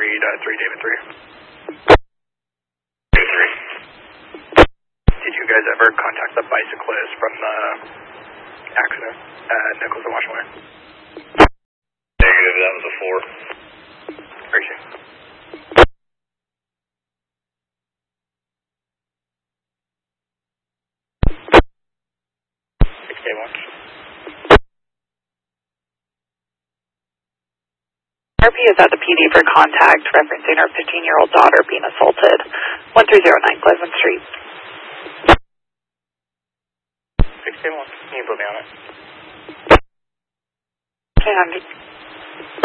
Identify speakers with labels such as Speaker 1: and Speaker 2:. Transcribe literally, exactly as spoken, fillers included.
Speaker 1: read uh, three, David three. Did you guys ever contact the bicyclist from the accident at Nichols and Washington?
Speaker 2: Negative, that was a four.
Speaker 1: Appreciate it. six K one.
Speaker 3: R P is at the P D for contact referencing our fifteen-year-old daughter being assaulted. one three zero nine Pleasant Street.
Speaker 1: six K one. Can you put me on it?
Speaker 3: three hundred.